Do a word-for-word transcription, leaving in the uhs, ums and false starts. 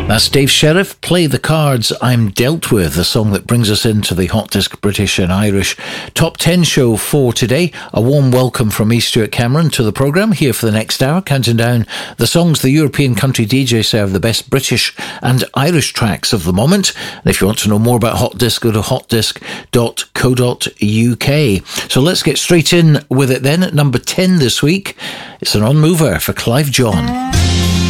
That's Dave Sheriff, Play the Cards I'm Dealt With, the song that brings us into the Hot Disc British and Irish Top ten show for today. A warm welcome from me, Stuart Cameron, to the programme, here for the next hour, counting down the songs the European country D J say are the best British and Irish tracks of the moment. And if you want to know more about Hot Disc, go to hot disc dot co dot uk. So let's get straight in with it then. At number ten this week, it's an on-mover for Clive John.